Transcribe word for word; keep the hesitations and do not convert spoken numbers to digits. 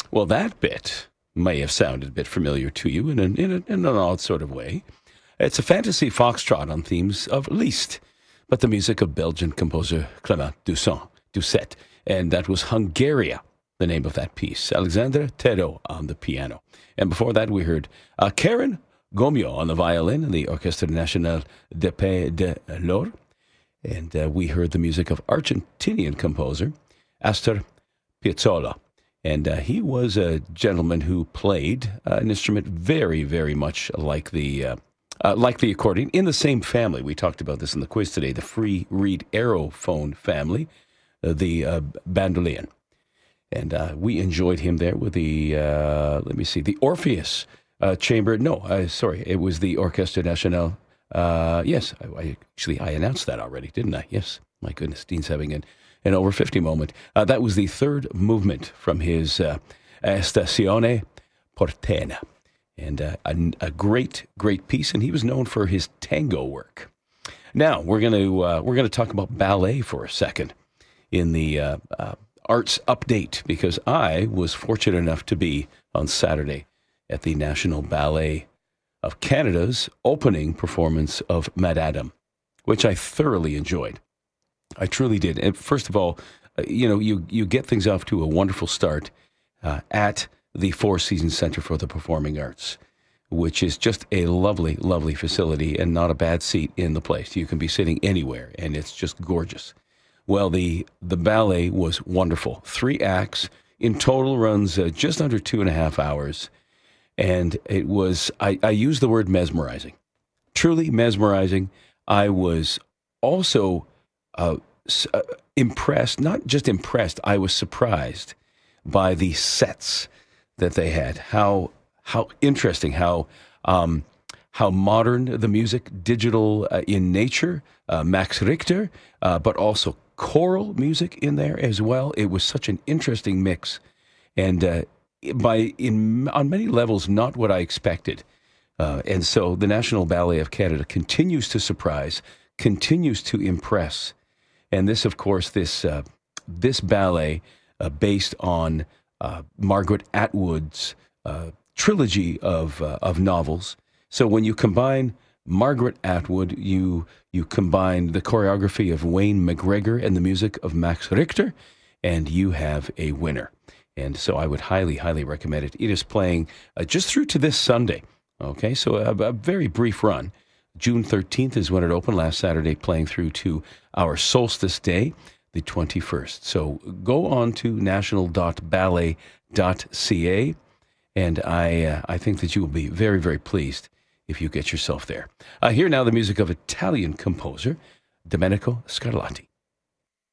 Well, that bit may have sounded a bit familiar to you in an, in, a, in an odd sort of way. It's a fantasy foxtrot on themes of Liszt, but the music of Belgian composer Clément Dussault, Doucet, and that was Hungaria, the name of that piece. Alexandre Thérault on the piano. And before that, we heard uh, Karen Gomio on the violin and the Orchestre National de Pays de l'Or. And uh, we heard the music of Argentinian composer Astor Piazzolla. And uh, he was a gentleman who played uh, an instrument very, very much like the uh, uh, like the accordion, in the same family. We talked about this in the quiz today, the free reed aerophone family, uh, the uh, bandolion. And uh, we enjoyed him there with the, uh, let me see, the Orpheus uh, chamber. No, uh, sorry, it was the Orchestre Nationale. Uh, yes, I, I actually, I announced that already, didn't I? Yes, my goodness, Dean's having an, an over fifty moment. Uh, that was the third movement from his uh, Estazione Portena. And uh, a, a great, great piece, and he was known for his tango work. Now, we're going to uh, we're going to talk about ballet for a second in the uh, uh, Arts Update, because I was fortunate enough to be on Saturday at the National Ballet of Canada's opening performance of Madame, which I thoroughly enjoyed. I truly did. And first of all, uh, you know, you, you get things off to a wonderful start uh, at the Four Seasons Center for the Performing Arts, which is just a lovely, lovely facility and not a bad seat in the place. You can be sitting anywhere, and it's just gorgeous. Well, the the ballet was wonderful. Three acts. In total runs uh, just under two and a half hours. And it was, I, I use the word mesmerizing. Truly mesmerizing. I was also uh, uh, impressed, not just impressed, I was surprised by the sets that they had. How how interesting, how um, how modern the music, digital uh, in nature, uh, Max Richter, uh, but also choral music in there as well. It was such an interesting mix, and uh, by in on many levels, not what I expected. Uh, and so the National Ballet of Canada continues to surprise, continues to impress, and this, of course, this uh, this ballet uh, based on uh, Margaret Atwood's uh, trilogy of uh, of novels. So when you combine Margaret Atwood, you you combine the choreography of Wayne McGregor and the music of Max Richter, and you have a winner. And so I would highly, highly recommend it. It is playing uh, just through to this Sunday. Okay, so a, a very brief run. June thirteenth is when it opened, last Saturday, playing through to our solstice day, the twenty-first. So go on to national dot ballet dot c a, and I uh, I think that you will be very, very pleased if you get yourself there. Uh, here now the music of Italian composer Domenico Scarlatti.